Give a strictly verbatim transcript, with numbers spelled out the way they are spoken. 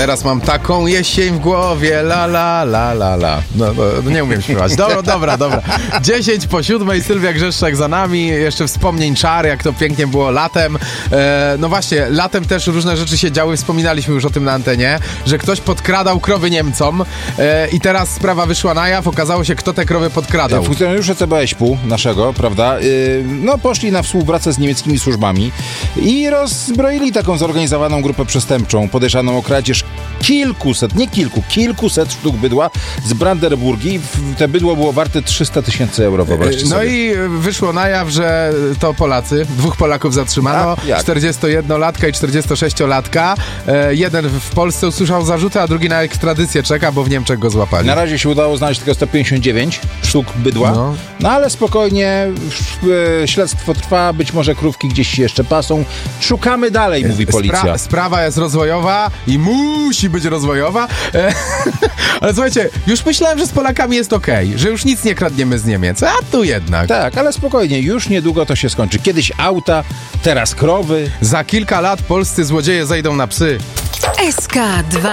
Teraz mam taką jesień w głowie, la la la la la. No, no nie umiem śpiewać. Dobra, dobra, dobra. dziesięć po siódmej, Sylwia Grzeszczak za nami. Jeszcze wspomnień czar, jak to pięknie było latem. E, no właśnie, latem też różne rzeczy się działy. Wspominaliśmy już o tym na antenie, że ktoś podkradał krowy Niemcom e, i teraz sprawa wyszła na jaw. Okazało się, kto te krowy podkradał. Funkcjonariusze C B S P-u naszego, prawda, yy, no poszli na współpracę z niemieckimi służbami i rozbroili taką zorganizowaną grupę przestępczą, podejrzaną o kradzież kilkuset, nie kilku, kilkuset sztuk bydła z Brandenburgii. Te bydło było warte trzysta tysięcy euro, wyobraźcie No sobie. i wyszło na jaw, że to Polacy. Dwóch Polaków zatrzymano, czterdziestojednolatka i czterdziestosześciolatka. E, jeden w Polsce usłyszał zarzuty, a drugi na ekstradycję czeka, bo w Niemczech go złapali. Na razie się udało znaleźć tylko sto pięćdziesiąt dziewięć sztuk bydła, no, no ale spokojnie, e, śledztwo trwa, być może krówki gdzieś się jeszcze pasą. Szukamy dalej, mówi policja. Spra- sprawa jest rozwojowa i musi być rozwojowa. E, ale słuchajcie, już myślałem, że z Polakami jest okej, okay, że już nic nie kradniemy z Niemiec, a tu jednak. Tak, ale spokojnie, już niedługo to się skończy. Kiedyś auta, teraz krowy. Za kilka lat polscy złodzieje zejdą na psy. S K dwa.